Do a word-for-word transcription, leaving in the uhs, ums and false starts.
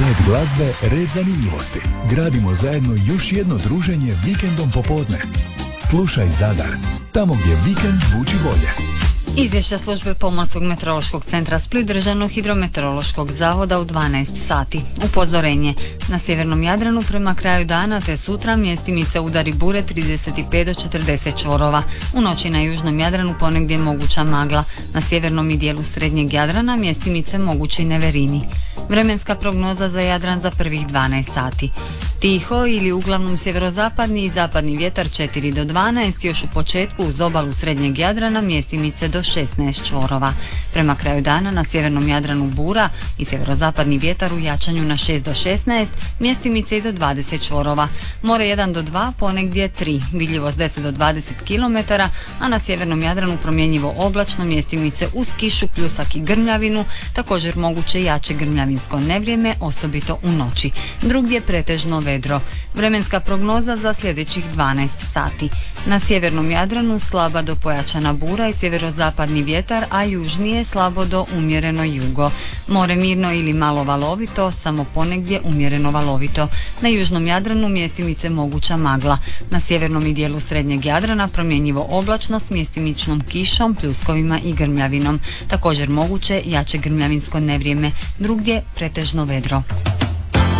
Red glazbe, red zanimljivosti. Gradimo zajedno još jedno druženje vikendom popodne. Slušaj Zadar, tamo gdje vikend zvuči bolje. Izvješća službe Pomorskog meteorološkog centra Split, Državnog hidrometeorološkog zavoda u dvanaest sati. Upozorenje. Na sjevernom Jadranu prema kraju dana te sutra mjestimice udari bure trideset pet do četrdeset čvorova. U noći na južnom Jadranu ponegdje moguća magla. Na sjevernom i dijelu srednjeg Jadrana mjestimice mogući neverini. Vremenska prognoza za Jadran za prvih dvanaest sati. Tiho ili uglavnom sjeverozapadni i zapadni vjetar četiri do dvanaest, još u početku uz obalu srednjeg Jadrana mjestimice do šesnaest čvorova. Prema kraju dana na sjevernom Jadranu bura i sjeverozapadni vjetar u jačanju na šest do šesnaest, mjestimice i do dvadeset čvorova. More jedan do dva, ponegdje tri, vidljivost deset do dvadeset kilometara, a na sjevernom Jadranu promjenjivo oblačno, mjestimice uz kišu, pljusak i grmljavinu, također moguće jače grmljavinsko nevrijeme, osobito u noći. Drugdje pretežno vedro. Vremenska prognoza za sljedećih dvanaest sati. Na sjevernom Jadranu slaba do pojačana bura i sjeverozapadni vjetar, a južnije slabo do umjereno jugo. More mirno ili malo valovito, samo ponegdje umjereno valovito. Na južnom Jadranu mjestimice moguća magla. Na sjevernom i dijelu srednjeg Jadrana promjenjivo oblačno s mjestimičnom kišom, pljuskovima i grmljavinom. Također moguće jače grmljavinsko nevrijeme. Drugdje pretežno vedro.